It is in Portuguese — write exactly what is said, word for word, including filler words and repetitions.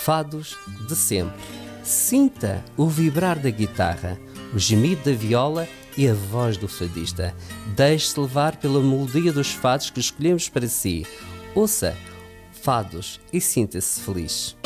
fados de sempre. Sinta o vibrar da guitarra, o gemido da viola e a voz do fadista. Deixe-se levar pela melodia dos fados que escolhemos para si. Ouça fados e sinta-se feliz.